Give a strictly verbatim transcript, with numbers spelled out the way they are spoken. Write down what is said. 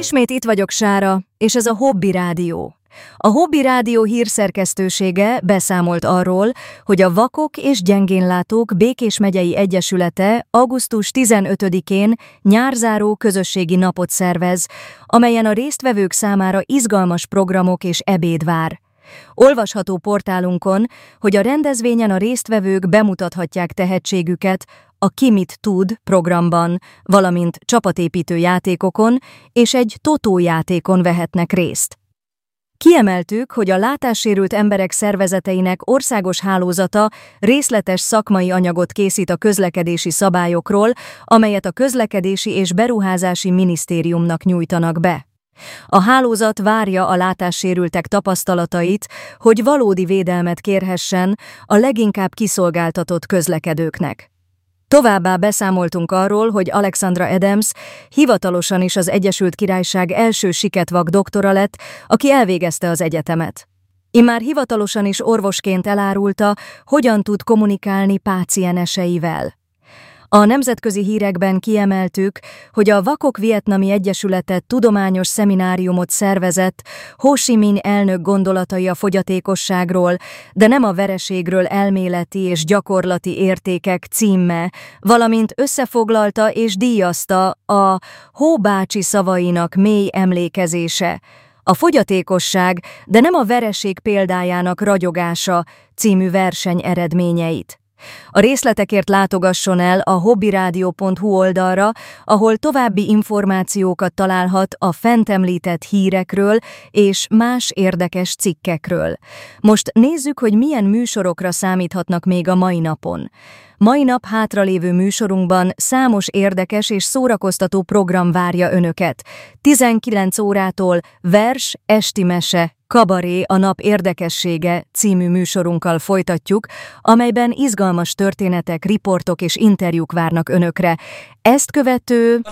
Ismét itt vagyok, Sára, és ez a Hobby Rádió. A Hobby Rádió hírszerkesztősége beszámolt arról, hogy a Vakok és Gyengénlátók Békés megyei egyesülete augusztus tizenötödikén nyárzáró közösségi napot szervez, amelyen a résztvevők számára izgalmas programok és ebéd vár. Olvasható portálunkon, hogy a rendezvényen a résztvevők bemutathatják tehetségüket a Ki mit tud programban, valamint csapatépítő játékokon és egy totó játékon vehetnek részt. Kiemeltük, hogy a látássérült emberek szervezeteinek országos hálózata részletes szakmai anyagot készít a közlekedési szabályokról, amelyet a Közlekedési és Beruházási Minisztériumnak nyújtanak be. A hálózat várja a látássérültek tapasztalatait, hogy valódi védelmet kérhessen a leginkább kiszolgáltatott közlekedőknek. Továbbá beszámoltunk arról, hogy Alexandra Adams hivatalosan is az Egyesült Királyság első siketvak doktora lett, aki elvégezte az egyetemet. Immár hivatalosan is orvosként elárulta, hogyan tud kommunikálni pácienseivel. A nemzetközi hírekben kiemeltük, hogy a Vakok Vietnami Egyesülete tudományos szemináriumot szervezett Ho Chi Minh elnök gondolatai a fogyatékosságról, de nem a vereségről elméleti és gyakorlati értékek címmel, valamint összefoglalta és díjazta a Ho bácsi szavainak mély emlékezése, a fogyatékosság, de nem a vereség példájának ragyogása című verseny eredményeit. A részletekért látogasson el a hobbyradio pont hu oldalra, ahol további információkat találhat a fent említett hírekről és más érdekes cikkekről. Most nézzük, hogy milyen műsorokra számíthatnak még a mai napon. Mai nap hátralévő műsorunkban számos érdekes és szórakoztató program várja önöket. tizenkilenc órától vers, esti mese, kabaré a nap érdekessége című műsorunkkal folytatjuk, amelyben izgalmas történetek, riportok és interjúk várnak önökre. Ezt követő